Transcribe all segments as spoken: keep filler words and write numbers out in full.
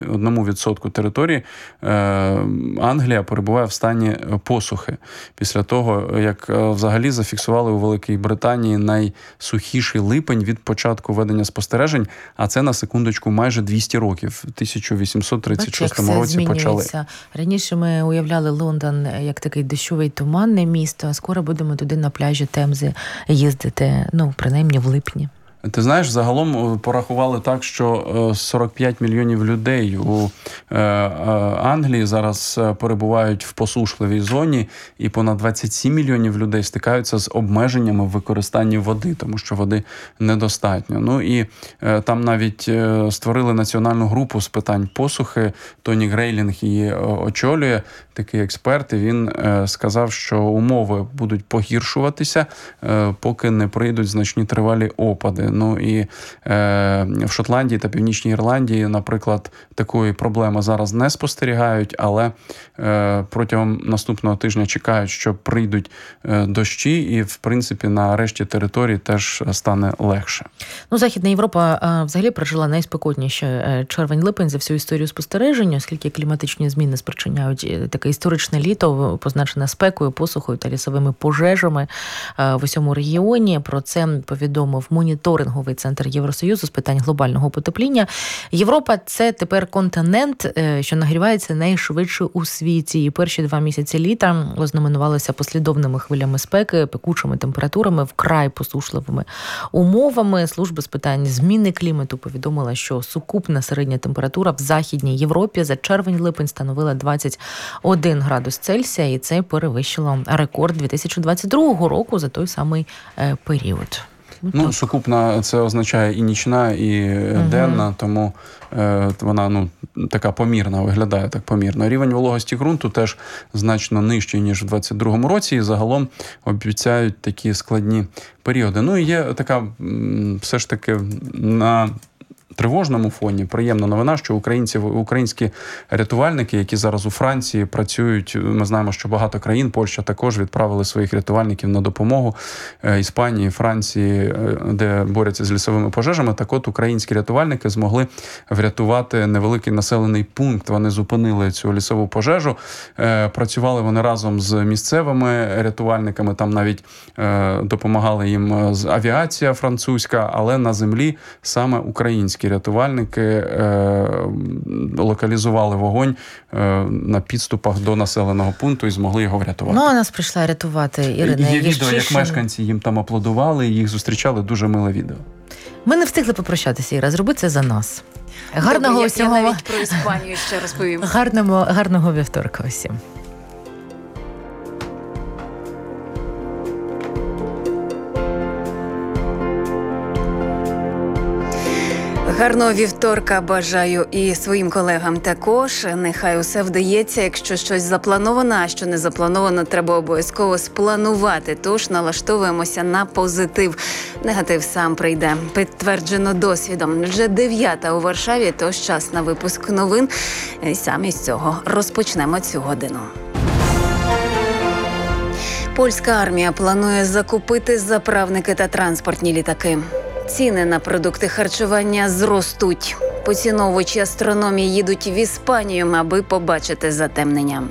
одному відсотку території Англія перебуває в стані посухи. Після того, як взагалі зафіксували у Великій Британії найсухіший липень від початку ведення спостережень, а це, на секундочку, майже двісті років. В тисяча вісімсот тридцять шостому році почали. Раніше ми уявляли Лондон як такий дощовий туманне місто, а скоро будемо туди на пляжі Темзи їздити, ну, принаймні в липні. Ти знаєш, загалом порахували так, що сорок п'ять мільйонів людей у Англії зараз перебувають в посушливій зоні, і понад двадцять сім мільйонів людей стикаються з обмеженнями в використанні води, тому що води недостатньо. Ну і там навіть створили національну групу з питань посухи. Тоні Грейлінг її очолює, такий експерт, і він сказав, що умови будуть погіршуватися, поки не прийдуть значні тривалі опади. Ну і е, в Шотландії та Північній Ірландії, наприклад, такої проблеми зараз не спостерігають, але е, протягом наступного тижня чекають, що прийдуть е, дощі, і, в принципі, на решті території теж стане легше. Ну, Західна Європа е, взагалі пережила найспекотніше червень-липень за всю історію спостереження, оскільки кліматичні зміни спричиняють таке історичне літо, позначене спекою, посухою та лісовими пожежами е, в усьому регіоні. Про це повідомив моніторинговий центр Євросоюзу з питань глобального потепління. Європа – це тепер континент, що нагрівається найшвидше у світі. І перші два місяці літа ознаменувалися послідовними хвилями спеки, пекучими температурами, вкрай посушливими умовами. Служба з питань зміни клімату повідомила, що сукупна середня температура в Західній Європі за червень-липень становила двадцять один градус Цельсія, і це перевищило рекорд дві тисячі двадцять другого року за той самий період. Ну, сукупна це означає і нічна, і угу. денна, тому е, вона ну така помірна, виглядає так помірно. Рівень вологості ґрунту теж значно нижчий, ніж в двадцять другому році, і загалом обіцяють такі складні періоди. Ну, і є така все ж таки на тривожному фоні приємна новина, що українці, українські рятувальники, які зараз у Франції працюють, ми знаємо, що багато країн, Польща також відправили своїх рятувальників на допомогу Іспанії, Франції, де борються з лісовими пожежами. Так от українські рятувальники змогли врятувати невеликий населений пункт. Вони зупинили цю лісову пожежу. Працювали вони разом з місцевими рятувальниками, там навіть допомагали їм авіація французька, але на землі саме українські рятувальники е, локалізували вогонь е, на підступах до населеного пункту і змогли його врятувати. Ну, а нас прийшла рятувати Ірина Є Євчишин. відео, як мешканці їм там аплодували, їх зустрічали, дуже миле відео. Ми не встигли попрощатися, Іра, зроби це за нас. Гарного Добре, всього... я навіть про Іспанію ще розповім. Гарного, гарного вівторка усім. Гарного вівторка бажаю і своїм колегам також. Нехай усе вдається. Якщо щось заплановано, а що не заплановано, треба обов'язково спланувати. Тож налаштовуємося на позитив. Негатив сам прийде. Підтверджено досвідом. Вже дев'ята у Варшаві, тож час на випуск новин. І саме з цього розпочнемо цю годину. Польська армія планує закупити заправники та транспортні літаки. Ціни на продукти харчування зростуть. Поціновувачі астрономії їдуть в Іспанію, аби побачити затемнення.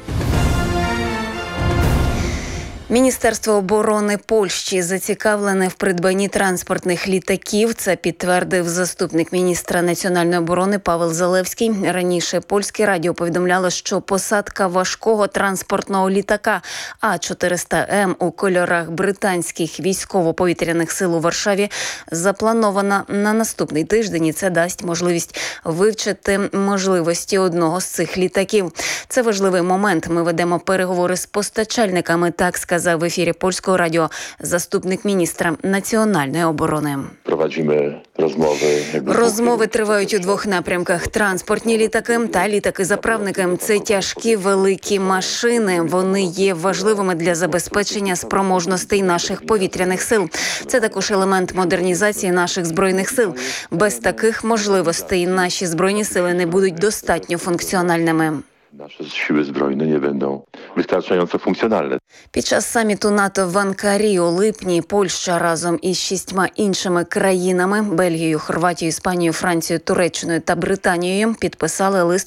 Міністерство оборони Польщі зацікавлене в придбанні транспортних літаків. Це підтвердив заступник міністра національної оборони Павел Залевський. Раніше Польське радіо повідомляло, що посадка важкого транспортного літака А чотириста М у кольорах британських військово-повітряних сил у Варшаві запланована на наступний тиждень, і це дасть можливість вивчити можливості одного з цих літаків. Це важливий момент. Ми ведемо переговори з постачальниками, так сказав в ефірі Польського радіо заступник міністра національної оборони. Проводимо розмови. Розмови тривають у двох напрямках. Транспортні літаки та літаки-заправники – це тяжкі великі машини. Вони є важливими для забезпечення спроможностей наших повітряних сил. Це також елемент модернізації наших збройних сил. Без таких можливостей наші збройні сили не будуть достатньо функціональними. Nasze siły zbrojne nie będą wystarczająco funkcjonalne. Під час саміту НАТО в Анкарі у липні Польща разом із шістьма іншими країнами – Бельгією, Хорватією, Іспанією, Францією, Туреччиною та Британією – підписали лист